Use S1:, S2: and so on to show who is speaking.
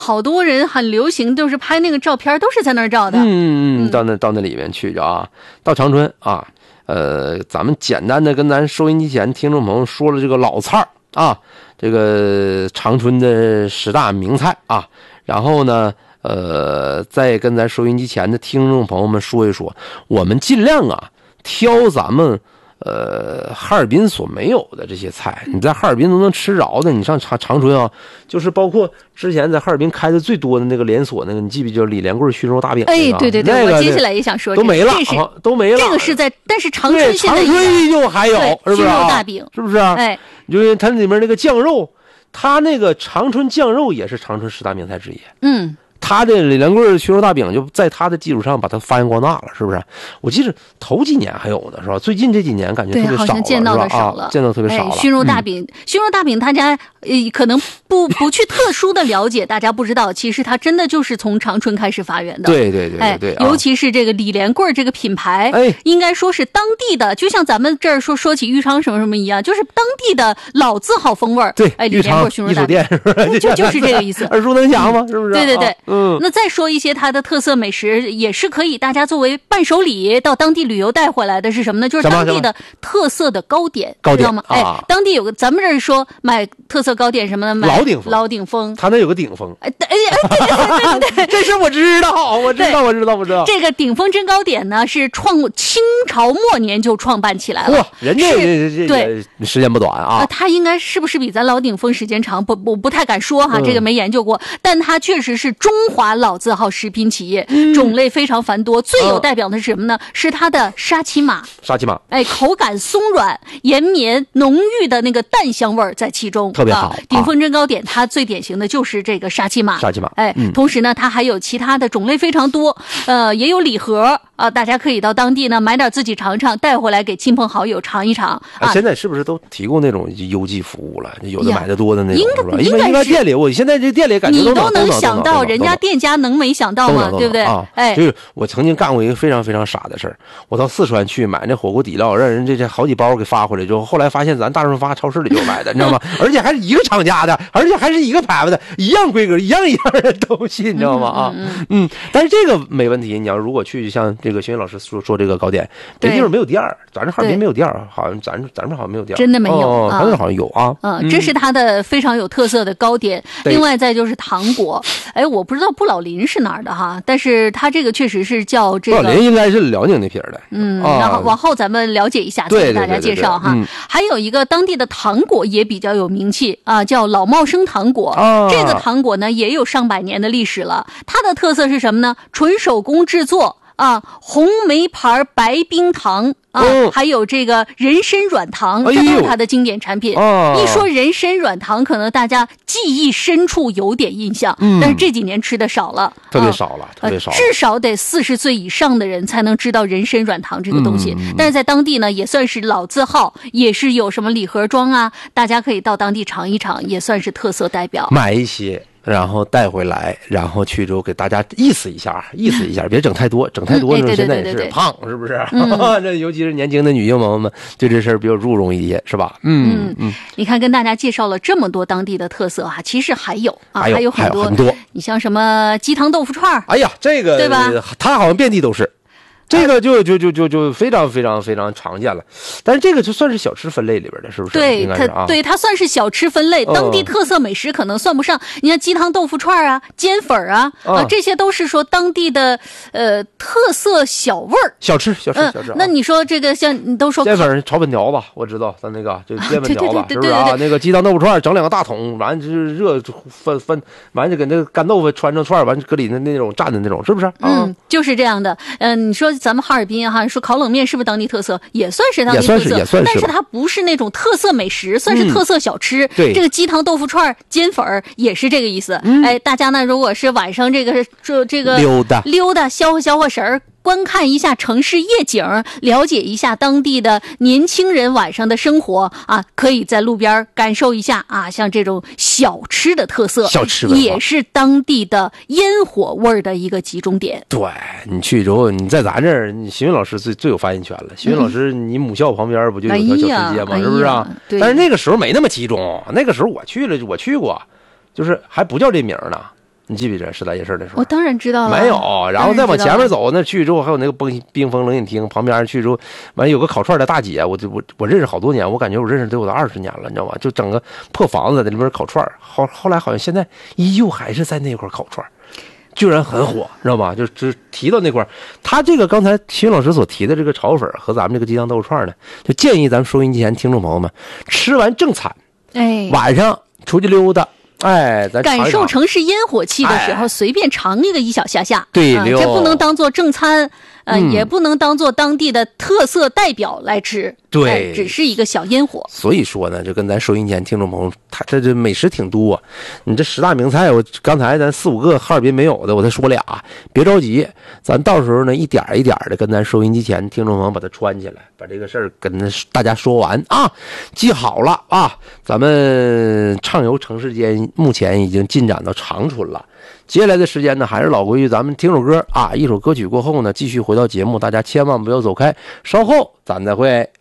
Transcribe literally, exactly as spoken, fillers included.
S1: 好多人很流行，就是拍那个照片都是在那儿照的。
S2: 嗯嗯嗯，到那到那里面去着啊，到长春啊，呃，咱们简单的跟咱收音机前听众朋友说了这个老菜儿啊，这个长春的十大名菜啊，然后呢，呃，再跟咱收音机前的听众朋友们说一说，我们尽量啊挑咱们。呃，哈尔滨所没有的这些菜，你在哈尔滨都能吃着的。你上长长春啊，就是包括之前在哈尔滨开的最多的那个连锁，那个你记不记得李连贵熏肉大饼？
S1: 哎，对对对，
S2: 那个、
S1: 我接下来也想说、这个，
S2: 都没了，
S1: 这是、
S2: 啊、都没了。
S1: 这个是在，但是长春现在
S2: 长春依旧还有，是不是、啊？
S1: 熏肉大饼，
S2: 是不是、啊？
S1: 哎，
S2: 因为它里面那个酱肉，它那个长春酱肉也是长春十大名菜之一。
S1: 嗯。
S2: 他的李连贵熏肉大饼就在他的基础上把它发扬光大了，是不是？我记得头几年还有呢，是吧？最近这几年感觉特别少了，
S1: 对，好像见到的少了，
S2: 啊、见到特别少了。
S1: 哎、熏肉大饼，嗯、熏肉大饼，大家呃可能不不去特殊的了解，大家不知道，其实它真的就是从长春开始发源的。
S2: 对对对对对、
S1: 哎，尤其是这个李连贵这个品牌，
S2: 哎，
S1: 应该说是当地的，就像咱们这儿说说起豫昌什么什么一样，就是当地的老字号风味儿。
S2: 对，
S1: 哎，李连贵熏肉大饼，
S2: 是不是？
S1: 就就是这个意思，
S2: 耳熟能详嘛，是不是？
S1: 对对对，
S2: 啊、嗯。
S1: 那再说一些它的特色美食，也是可以大家作为伴手礼到当地旅游带回来的是什么呢？就是当地的特色的糕点，
S2: 糕点
S1: 知道吗？
S2: 啊、
S1: 哎，当地有个，咱们这儿说买特色糕点什么的，买
S2: 老鼎丰，
S1: 老鼎丰，
S2: 他那有个鼎丰，
S1: 哎哎哎，对对对，
S2: 这事我知道，我知道，我知道，我知道。
S1: 这个鼎丰蒸糕点呢，是创清朝末年就创办起来了，
S2: 哇，人家这
S1: 对
S2: 时间不短啊。
S1: 他应该是不是比咱老鼎丰时间长？不，我不太敢说哈，这个没研究过，但它确实是中华老字号食品企业。种类非常繁多，最有代表的是什么呢？是它的沙琪玛。
S2: 沙琪玛，
S1: 哎，口感松软、延绵、浓郁的那个蛋香味儿在其中，
S2: 特别好。
S1: 鼎、啊、丰蒸糕点它最典型的就是这个沙琪玛。
S2: 沙琪玛，
S1: 哎、嗯，同时呢，它还有其他的种类非常多，呃，也有礼盒啊，大家可以到当地呢买点自己尝尝，带回来给亲朋好友尝一尝。啊，
S2: 现在是不是都提供那种邮寄服务了？有的买的多的那种，
S1: 是
S2: 吧？因为一般店里，我现在这店里感觉
S1: 你
S2: 都
S1: 能想到，人家店家能没想到吗？对不对？
S2: 啊，
S1: 哎，
S2: 就是我曾经干过一个非常非常傻的事儿，我到四川去买那火锅底料，让人这这好几包给发回来之后，后来发现咱大润发超市里就买的，你知道吗？而且还是一个厂家的，而且还是一个牌子的，一样规格，一样一样的东西，你知道吗？啊，
S1: 嗯, 嗯,
S2: 嗯，但是这个没问题。你要如果去像这个徐云老师说说这个糕点，别地方没有店儿，咱这哈尔滨没有店儿，好像咱咱这好像没有店儿，
S1: 真的没有，
S2: 哦，咱这好像有啊。
S1: 嗯，这是它的非常有特色的糕点。另外再就是糖果，哎，我不知道不老林是哪儿的哈，但是它这个确实是叫这个。
S2: 不老林应该是辽宁那片的。
S1: 嗯，然后往后咱们了解一下，再给大家介绍哈。还有一个当地的糖果也比较有名气啊，叫老茂生糖果。
S2: 啊，
S1: 这个糖果呢也有上百年的历史了，它的特色是什么呢？纯手工制作。啊，红梅牌白冰糖啊、哦，还有这个人参软糖，这都是它的经典产品。
S2: 哦、
S1: 一说人参软糖，可能大家记忆深处有点印象，
S2: 嗯、
S1: 但是这几年吃的少了，
S2: 特别少了，啊、特别少了，
S1: 至少得四十岁以上的人才能知道人参软糖这个东西。
S2: 嗯、
S1: 但是在当地呢，也算是老字号，也是有什么礼盒装啊，大家可以到当地尝一尝，也算是特色代表。
S2: 买一些。然后带回来，然后去之后给大家意思一下，意思一下，别整太多，整太多的时候现在也是胖，是不是？
S1: 嗯、
S2: 这尤其是年轻的女性朋友们对这事儿比较注重一些，是吧？嗯
S1: 嗯，你看，跟大家介绍了这么多当地的特色哈、啊，其实还有啊，
S2: 还有
S1: 还有很多，
S2: 很多。
S1: 你像什么鸡汤豆腐串，
S2: 哎呀，这个
S1: 对吧？
S2: 它好像遍地都是。这个就就就就就非常非常非常常见了，但是这个就算是小吃分类里边的，是不是？
S1: 对，它、
S2: 啊、
S1: 对它算是小吃分类，当地特色美食可能算不上。哦、你看鸡汤豆腐串啊、煎粉啊、哦、啊，这些都是说当地的呃特色小味儿。
S2: 小吃，小吃，
S1: 嗯、
S2: 小吃、啊。
S1: 那你说这个像你都说
S2: 煎粉炒粉条子，我知道，咱那个就煎粉条子，
S1: 啊、
S2: 是不是啊？那个鸡汤豆腐串，整两个大桶，完就是热分分，完就给那个干豆腐穿成串，完搁里那那种蘸的那种，是不是？
S1: 嗯，啊、就是这样的。嗯、呃，你说咱们哈尔滨哈。说烤冷面是不是当地特色？也算是当地特色，
S2: 也算是，
S1: 但是它不是那种特色美食，算是特色小吃。
S2: 嗯、对，
S1: 这个鸡汤豆腐串、煎粉儿也是这个意思。
S2: 嗯、
S1: 哎，大家呢，如果是晚上这个这这个
S2: 溜达
S1: 溜达消化消化神儿。观看一下城市夜景，了解一下当地的年轻人晚上的生活啊，可以在路边感受一下啊，像这种小吃的特色，
S2: 小吃
S1: 也是当地的烟火味儿的一个集中点。
S2: 对，你去之后，你在咱这儿，你邢云老师最最有发言权了。邢云老师，你母校旁边不就有条小吃街吗？
S1: 哎、
S2: 是不是啊？
S1: 哎、
S2: 但是那个时候没那么集中，那个时候我去了，我去过，就是还不叫这名呢。 你记不记得十大夜市的时候？
S1: 我当然知道了。
S2: 没有，然后再往前面走，那去之后还有那个冰冰峰冷饮厅旁边去之后，完有个烤串的大姐，我就我我认识好多年，我感觉我认识得有二十年了，你知道吗？就整个破房子在里面烤串，后后来好像现在依旧还是在那块烤串。居然很火，知道吗？就只提到那块儿，他这个刚才秦老师所提的这个炒粉和咱们这个鸡汤豆串呢，就建议咱们收音机前听众朋友们，吃完正餐，
S1: 哎，
S2: 晚上出去溜达，哎，咱尝一尝
S1: 感受城市烟火气的时候，哎、随便尝一个一小下下，
S2: 对、
S1: 啊，这不能当做正餐。呃、嗯，也不能当做当地的特色代表来吃，
S2: 对、
S1: 哎，只是一个小烟火。
S2: 所以说呢，就跟咱收音前听众朋友，他这这美食挺多、啊。你这十大名菜，我刚才咱四五个哈尔滨没有的，我再说俩，别着急，咱到时候呢一点一点的跟咱收音机前听众朋友把它串起来，把这个事儿跟大家说完啊，记好了啊。咱们畅游城市间目前已经进展到长春了。接下来的时间呢，还是老规矩，咱们听首歌啊，一首歌曲过后呢，继续回到节目，大家千万不要走开，稍后咱再会。